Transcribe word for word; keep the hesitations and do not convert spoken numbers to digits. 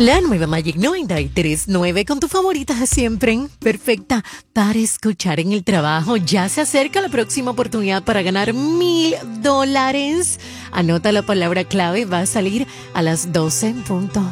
La nueva Magic noventa y tres punto nueve con tu favorita de siempre, perfecta para escuchar en el trabajo. Ya se acerca la próxima oportunidad para ganar mil dólares. Anota la palabra clave, va a salir a las doce en punto.